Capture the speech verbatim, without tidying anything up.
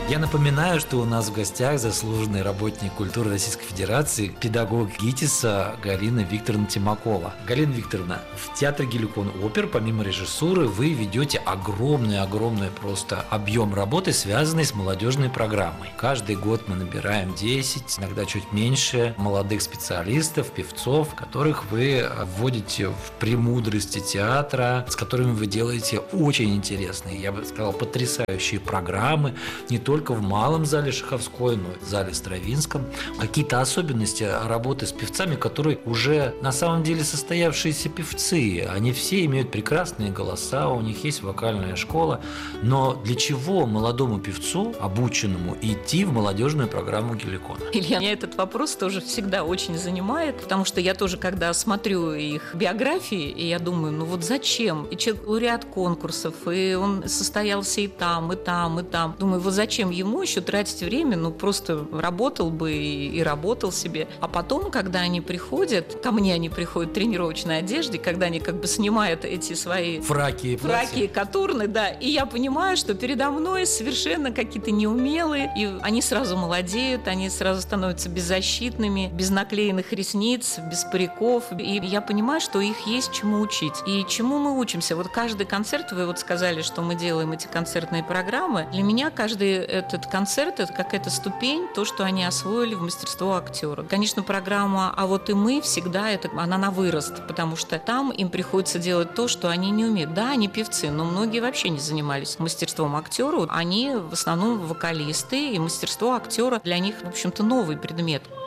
Я напоминаю, что у нас в гостях заслуженный работник культуры Российской Федерации, педагог ГИТИСа Галина Викторовна Тимакова. Галина Викторовна, в театре Геликон Опер, помимо режиссуры, вы ведете огромный-огромный просто объем работы, связанный с молодежной программой. Каждый год мы набираем десять, иногда чуть меньше, молодых специалистов, певцов, которых вы вводите в премудрости театра, с которыми вы делаете очень интересные, я бы сказал, потрясающие программы, не только только в малом зале Шаховской, но и в зале Стравинском. Какие-то особенности работы с певцами, которые уже на самом деле состоявшиеся певцы. Они все имеют прекрасные голоса, у них есть вокальная школа. Но для чего молодому певцу, обученному, идти в молодежную программу Геликона? Илья, меня этот вопрос тоже всегда очень занимает, потому что я тоже, когда смотрю их биографии, и я думаю, ну вот зачем? И человек лауреат конкурсов, и он состоялся и там, и там, и там. Думаю, вот зачем ему еще тратить время, ну просто работал бы и, и работал себе. А потом, когда они приходят, ко мне они приходят в тренировочной одежде, когда они как бы снимают эти свои фраки, фраки, катурны, да, и я понимаю, что передо мной совершенно какие-то неумелые, и они сразу молодеют, они сразу становятся беззащитными, без наклеенных ресниц, без париков, и я понимаю, что их есть чему учить. И чему мы учимся? Вот каждый концерт, вы вот сказали, что мы делаем эти концертные программы, для меня каждый этот концерт — это какая-то ступень, то, что они освоили в мастерство актера. Конечно, программа «А вот и мы» всегда это, она на вырост, потому что там им приходится делать то, что они не умеют. Да, они певцы, но многие вообще не занимались мастерством актера. Они в основном вокалисты, и мастерство актера для них, в общем-то, новый предмет.